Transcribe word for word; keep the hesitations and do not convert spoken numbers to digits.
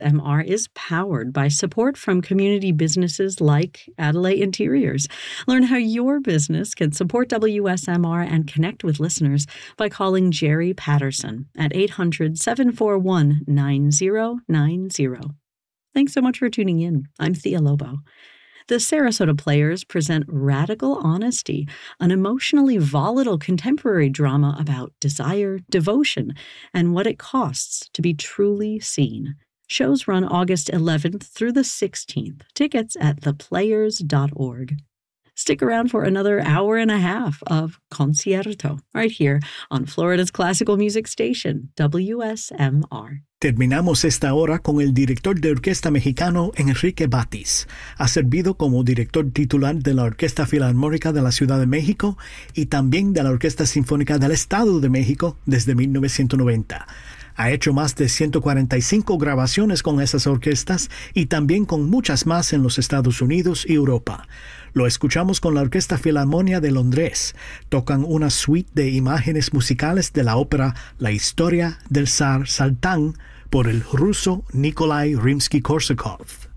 M R is powered by support from community businesses like Adelaide Interiors. Learn how your business can support W S M R and connect with listeners by calling Jerry Patterson at eight hundred, seven four one, nine zero nine zero. Thanks so much for tuning in. I'm Thea Lobo. The Sarasota Players present Radical Honesty, an emotionally volatile contemporary drama about desire, devotion, and what it costs to be truly seen. Shows run August eleventh through the sixteenth. Tickets at the players dot org. Stick around for another hour and a half of Concierto, right here on Florida's classical music station, W S M R. Terminamos esta hora con el director de orquesta mexicano Enrique Batis. Ha servido como director titular de la Orquesta Filarmónica de la Ciudad de México y también de la Orquesta Sinfónica del Estado de México desde mil novecientos noventa. Ha hecho más de ciento cuarenta y cinco grabaciones con esas orquestas y también con muchas más en los Estados Unidos y Europa. Lo escuchamos con la Orquesta Filarmónica de Londres. Tocan una suite de imágenes musicales de la ópera La historia del zar Saltán por el ruso Nikolai Rimsky-Korsakov.